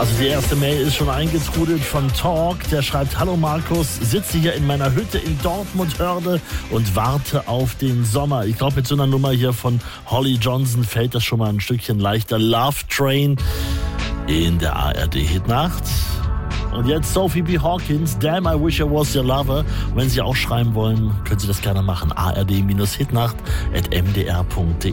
Also die erste Mail ist schon eingetrudelt von Talk. Der schreibt: Hallo Markus, sitze hier in meiner Hütte in Dortmund-Hörde und warte auf den Sommer. Ich glaube, mit so einer Nummer hier von Holly Johnson fällt das schon mal ein Stückchen leichter. Love Train in der ARD-Hitnacht. Und jetzt Sophie B. Hawkins, Damn, I Wish I Was Your Lover. Und wenn Sie auch schreiben wollen, können Sie das gerne machen. ard-hitnacht@mdr.de